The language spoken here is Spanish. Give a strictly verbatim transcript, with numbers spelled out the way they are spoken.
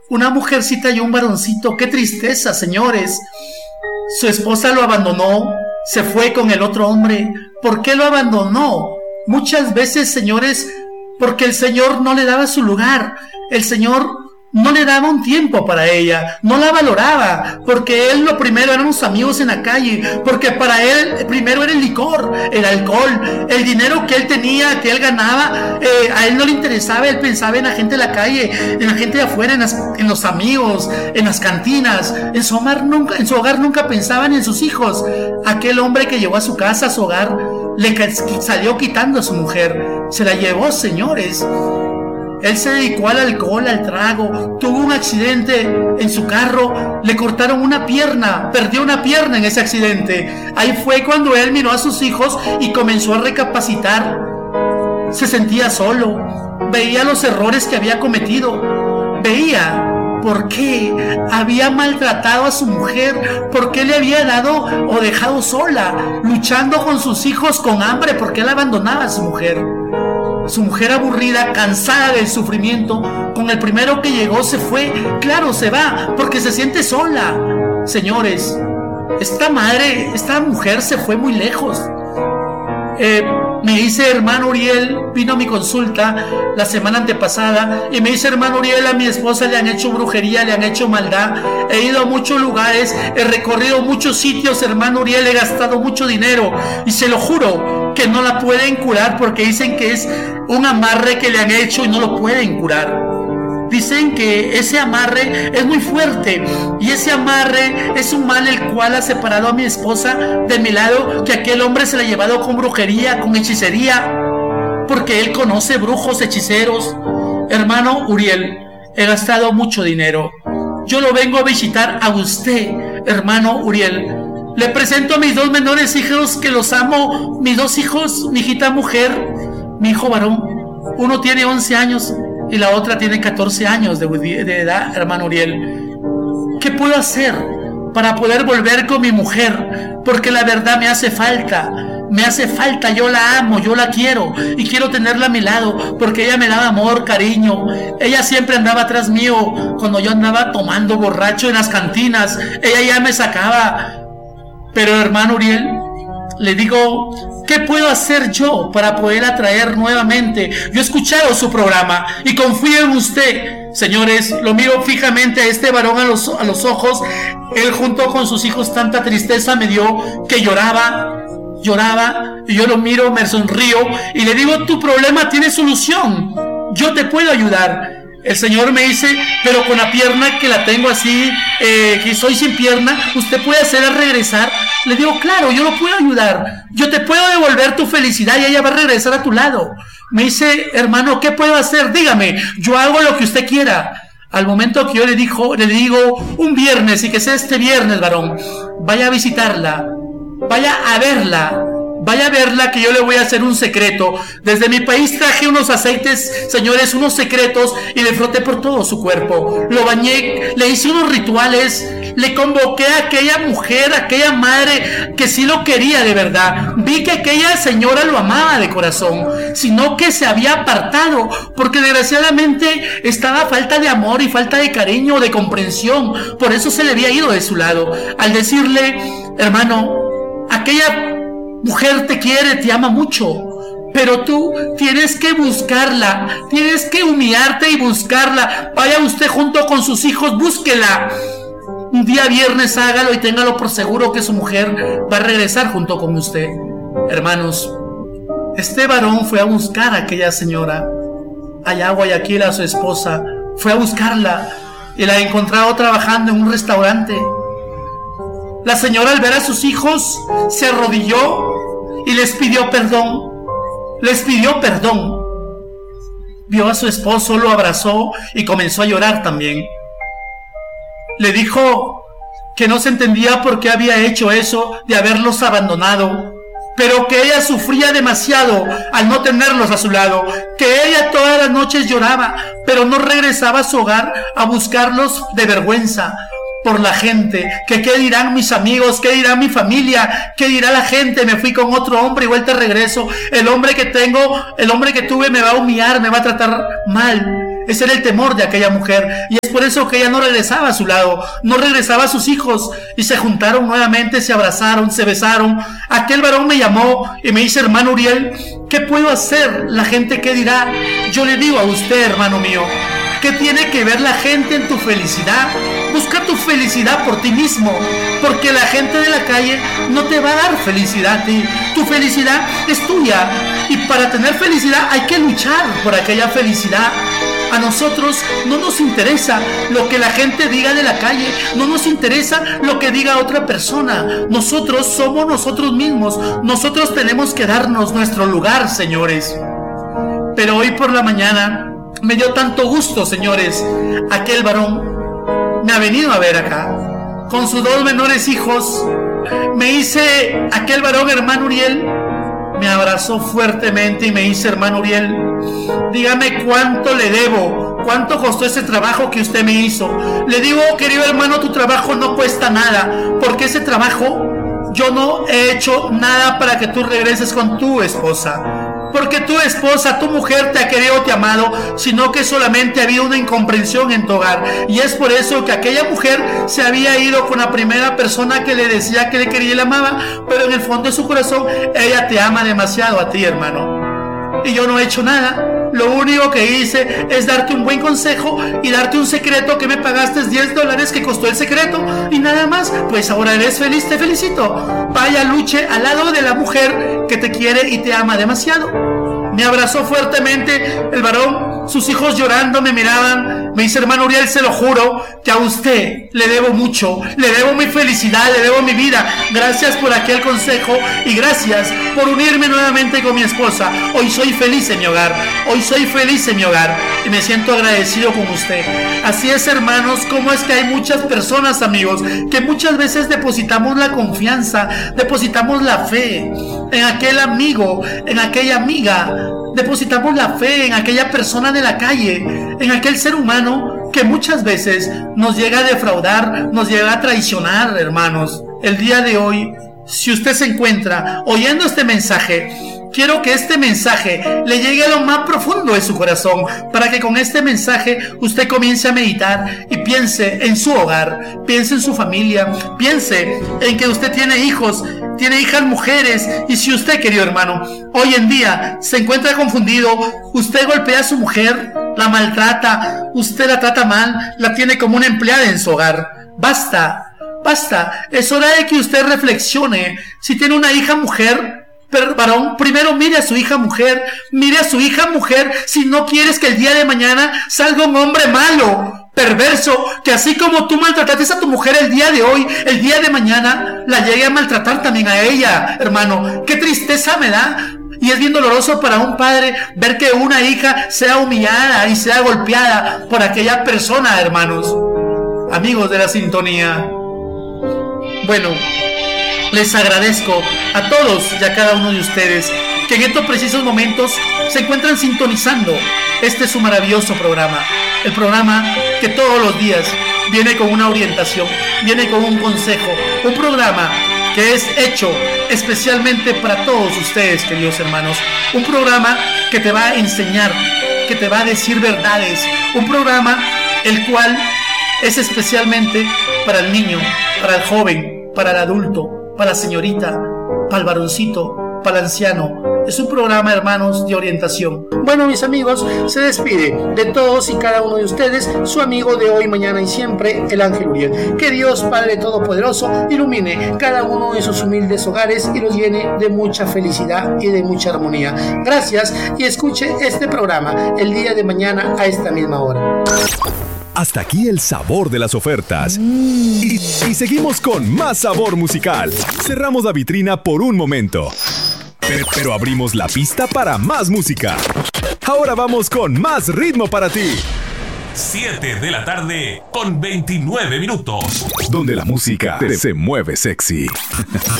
una mujercita y un varoncito. ¡Qué tristeza, señores! Su esposa lo abandonó, se fue con el otro hombre. ¿Por qué lo abandonó? Muchas veces, señores, porque el Señor no le daba su lugar. El Señor no le daba un tiempo para ella, no la valoraba, porque él lo primero eran los amigos en la calle, porque para él primero era el licor, el alcohol, el dinero que él tenía, que él ganaba, eh, a él no le interesaba. Él pensaba en la gente de la calle, en la gente de afuera, en, las, en los amigos, en las cantinas. En su hogar nunca, en su hogar nunca pensaban en sus hijos. Aquel hombre que llegó a su casa, a su hogar, le salió quitando a su mujer, se la llevó, señores. Él se dedicó al alcohol, al trago, tuvo un accidente en su carro, le cortaron una pierna, perdió una pierna en ese accidente. Ahí fue cuando él miró a sus hijos y comenzó a recapacitar. Se sentía solo, veía los errores que había cometido, veía por qué había maltratado a su mujer, por qué le había dado o dejado sola, luchando con sus hijos con hambre, por qué la abandonaba a su mujer. Su mujer aburrida, cansada del sufrimiento, con el primero que llegó se fue. Claro, se va, porque se siente sola. Señores, esta madre, esta mujer se fue muy lejos. Eh, me dice hermano Uriel, vino a mi consulta la semana antepasada y me dice: hermano Uriel, a mi esposa le han hecho brujería, le han hecho maldad. He ido a muchos lugares, he recorrido muchos sitios, hermano Uriel, he gastado mucho dinero y se lo juro que no la pueden curar, porque dicen que es un amarre que le han hecho y no lo pueden curar. Dicen que ese amarre es muy fuerte y ese amarre es un mal el cual ha separado a mi esposa de mi lado, que aquel hombre se la ha llevado con brujería, con hechicería, porque él conoce brujos, hechiceros. Hermano Uriel, he gastado mucho dinero. Yo lo vengo a visitar a usted, hermano Uriel. Le presento a mis dos menores hijos que los amo, mis dos hijos, mi hijita mujer, mi hijo varón. Uno tiene once años y la otra tiene catorce años de, de edad, hermano Uriel. ¿Qué puedo hacer para poder volver con mi mujer? Porque la verdad me hace falta, me hace falta, yo la amo, yo la quiero y quiero tenerla a mi lado, porque ella me daba amor, cariño. Ella siempre andaba atrás mío cuando yo andaba tomando borracho en las cantinas, ella ya me sacaba. Pero hermano Uriel, le digo, ¿qué puedo hacer yo para poder atraer nuevamente? Yo he escuchado su programa y confío en usted. Señores, lo miro fijamente a este varón a los, a los ojos. Él junto con sus hijos tanta tristeza me dio que lloraba, lloraba. Y yo lo miro, me sonrío y le digo: tu problema tiene solución, yo te puedo ayudar. El Señor me dice: pero con la pierna que la tengo así, eh, que soy sin pierna, ¿usted puede hacerla regresar? Le digo: claro, yo lo puedo ayudar, yo te puedo devolver tu felicidad y ella va a regresar a tu lado. Me dice: hermano, ¿qué puedo hacer? Dígame, yo hago lo que usted quiera. Al momento que yo le, dijo, le digo: un viernes, y que sea este viernes, varón, vaya a visitarla, vaya a verla, vaya a verla, que yo le voy a hacer un secreto. Desde mi país traje unos aceites, señores, unos secretos, y le froté por todo su cuerpo. Lo bañé, le hice unos rituales, le convoqué a aquella mujer, a aquella madre que sí lo quería de verdad. Vi que aquella señora lo amaba de corazón, sino que se había apartado, porque desgraciadamente estaba falta de amor y falta de cariño, de comprensión. Por eso se le había ido de su lado. Al decirle: hermano, aquella mujer te quiere, te ama mucho, pero tú tienes que buscarla, tienes que humillarte y buscarla. Vaya usted junto con sus hijos, búsquela. Un día viernes hágalo y téngalo por seguro que su mujer va a regresar junto con usted. Hermanos, este varón fue a buscar a aquella señora allá a Guayaquil, a su esposa. Fue a buscarla y la encontrado trabajando en un restaurante. La señora, al ver a sus hijos, se arrodilló y les pidió perdón. Les pidió perdón. Vio a su esposo, lo abrazó y comenzó a llorar también. Le dijo que no se entendía por qué había hecho eso de haberlos abandonado, pero que ella sufría demasiado al no tenerlos a su lado, que ella todas las noches lloraba, pero no regresaba a su hogar a buscarlos de vergüenza por la gente, que qué dirán mis amigos, qué dirá mi familia, qué dirá la gente, me fui con otro hombre y vuelta regreso, el hombre que tengo, el hombre que tuve me va a humillar, me va a tratar mal. Ese era el temor de aquella mujer, y es por eso que ella no regresaba a su lado, no regresaba a sus hijos, y se juntaron nuevamente, se abrazaron, se besaron. Aquel varón me llamó y me dice: hermano Uriel, ¿qué puedo hacer? La gente, ¿qué dirá? Yo le digo a usted, hermano mío, ¿qué tiene que ver la gente en tu felicidad? Busca tu felicidad por ti mismo, porque la gente de la calle no te va a dar felicidad a ti. Tu felicidad es tuya, y para tener felicidad hay que luchar por aquella felicidad. A nosotros no nos interesa lo que la gente diga de la calle, no nos interesa lo que diga otra persona. Nosotros somos nosotros mismos, nosotros tenemos que darnos nuestro lugar, señores. Pero hoy por la mañana me dio tanto gusto, señores. Aquel varón me ha venido a ver acá con sus dos menores hijos. Me dice aquel varón: hermano Uriel, me abrazó fuertemente y me dice: hermano Uriel, dígame cuánto le debo, cuánto costó ese trabajo que usted me hizo. Le digo: querido hermano, tu trabajo no cuesta nada, porque ese trabajo yo no he hecho nada para que tú regreses con tu esposa, porque tu esposa, tu mujer te ha querido, te ha amado, sino que solamente ha habido una incomprensión en tu hogar, y es por eso que aquella mujer se había ido con la primera persona que le decía que le quería y le amaba, pero en el fondo de su corazón ella te ama demasiado a ti, hermano. Y yo no he hecho nada. Lo único que hice es darte un buen consejo y darte un secreto que me pagaste diez dólares que costó el secreto, y nada más. Pues ahora eres feliz, te felicito. Vaya, luche al lado de la mujer que te quiere y te ama demasiado. Me abrazó fuertemente el varón, sus hijos llorando me miraban. Me dice: hermano Uriel, se lo juro que a usted le debo mucho, le debo mi felicidad, le debo mi vida. Gracias por aquel consejo y gracias por unirme nuevamente con mi esposa. Hoy soy feliz en mi hogar, hoy soy feliz en mi hogar y me siento agradecido con usted. Así es, hermanos, como es que hay muchas personas, amigos, que muchas veces depositamos la confianza, depositamos la fe en aquel amigo, en aquella amiga, depositamos la fe en aquella persona de la calle, en aquel ser humano que muchas veces nos llega a defraudar, nos llega a traicionar, hermanos. El día de hoy, si usted se encuentra oyendo este mensaje, quiero que este mensaje le llegue a lo más profundo de su corazón, para que con este mensaje usted comience a meditar y piense en su hogar, piense en su familia, piense en que usted tiene hijos, tiene hijas mujeres, y si usted, querido hermano, hoy en día se encuentra confundido, usted golpea a su mujer, la maltrata, usted la trata mal, la tiene como una empleada en su hogar. Basta, basta, es hora de que usted reflexione. Si tiene una hija mujer, pero varón, primero mire a su hija mujer, mire a su hija mujer, si no quieres que el día de mañana salga un hombre malo, perverso, que así como tú maltrataste a tu mujer el día de hoy, el día de mañana la llegue a maltratar también a ella, hermano. Qué tristeza me da, y es bien doloroso para un padre ver que una hija sea humillada y sea golpeada por aquella persona, hermanos. Amigos de la sintonía, bueno, les agradezco a todos y a cada uno de ustedes que en estos precisos momentos se encuentran sintonizando este su maravilloso programa. El programa que todos los días viene con una orientación, viene con un consejo. Un programa que es hecho especialmente para todos ustedes, queridos hermanos. Un programa que te va a enseñar, que te va a decir verdades. Un programa el cual es especialmente para el niño, para el joven, para el adulto, para la señorita, para el varoncito, para el anciano. Es un programa, hermanos, de orientación. Bueno, mis amigos, se despide de todos y cada uno de ustedes su amigo de hoy, mañana y siempre, el Ángel Uriel. Que Dios Padre Todopoderoso ilumine cada uno de sus humildes hogares y los llene de mucha felicidad y de mucha armonía. Gracias, y escuche este programa el día de mañana a esta misma hora. Hasta aquí el sabor de las ofertas. Mm. Y, y seguimos con más sabor musical. Cerramos la vitrina por un momento, pero, pero abrimos la pista para más música. Ahora vamos con más ritmo para ti. siete de la tarde con veintinueve minutos. Donde la música se mueve sexy.